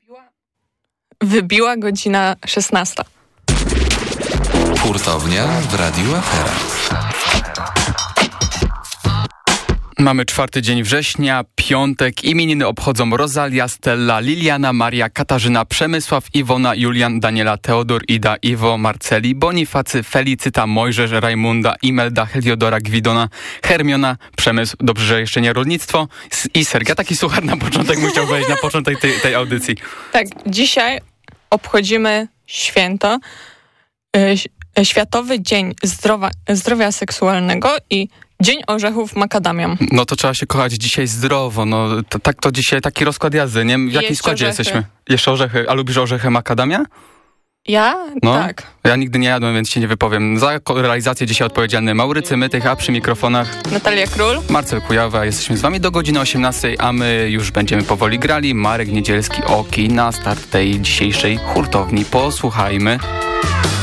Wybiła godzina 16. Hurtownia w Radiu Afera. Mamy 4 dzień września, piątek. Imieniny obchodzą Rosalia, Stella, Liliana, Maria, Katarzyna, Przemysław, Iwona, Julian, Daniela, Teodor, Ida, Iwo, Marceli, Bonifacy, Felicyta, Mojżesz, Rajmunda, Imelda, Heliodora, Gwidona, Hermiona, Przemysł, dobrze, że jeszcze nie rolnictwo i Sergia. Taki suchar na początek musiał wejść, na początek tej audycji. Tak, dzisiaj obchodzimy święto, Światowy Dzień Zdrowia Seksualnego i Dzień Orzechów Makadamiam. No to trzeba się kochać dzisiaj zdrowo. No tak to dzisiaj taki rozkład jazdy, nie? W jakim składzie jesteśmy? Jeszcze orzechy. A lubisz orzechy makadamia? Ja? No, tak. Ja nigdy nie jadłem, więc się nie wypowiem. Za realizację dzisiaj odpowiedzialny Maurycy Mytych, a przy mikrofonach Natalia Król, Marcel Kujawa. Jesteśmy z wami do godziny 18, a my już będziemy powoli grali. Marek Niedzielski, Oki, na start tej dzisiejszej hurtowni. Posłuchajmy.